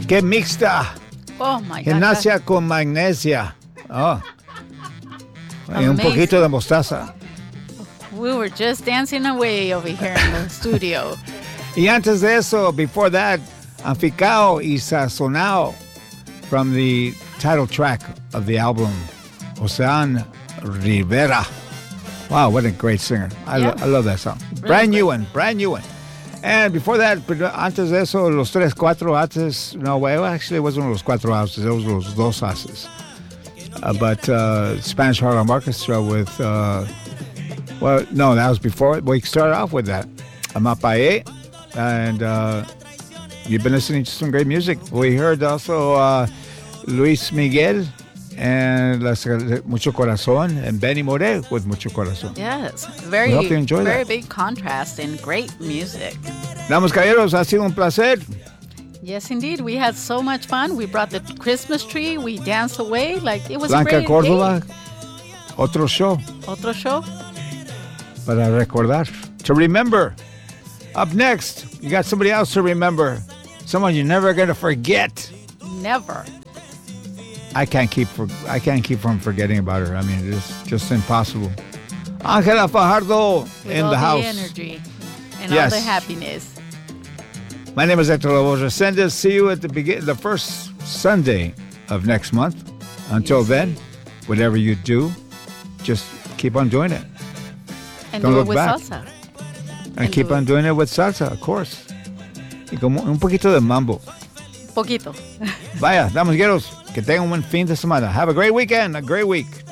Que mixta. Oh, my God. Gimnasia con magnesia. Oh. Y un poquito de mostaza. We were just dancing away over here in the studio. Y antes de eso, before that, Aficao y Sazonao from the title track of the album, Ocean Rivera. Wow, what a great singer. I love that song. Really Brand new one. And before that, antes de eso, los tres, cuatro haces. No, well, actually, it wasn't los cuatro haces. It was los dos haces. But Spanish Harlem Orchestra with, well, no, that was before. We started off with that. Amapaye. And you've been listening to some great music. We heard also Luis Miguel and Mucho Corazón and Benny Moré with Mucho Corazón. Yes, We hope you enjoy very that. big contrast and great music. Damas caballeros, ha sido un placer. Yes, indeed. We had so much fun. We brought the Christmas tree. We danced away. Like, it was a Blanca great Córdoba, day. otro show Otro show. para recordar. To remember. Up next, you got somebody else to remember. Someone you're never going to forget. Never. I can't keep from forgetting about her. I mean, it's just impossible. Ángela Fajardo With in all the house. energy and Yes. all the happiness. My name is Hector Lavoe Resendez. See you at the first Sunday of next month. Until Yes. then, whatever you do, just keep on doing it. And Don't do look it with back. salsa. And keep on doing it with salsa, of course. Y como un poquito de mambo. Poquito. Vaya, damas y caballeros, que tengan un buen fin de semana. Have a great weekend, a great week.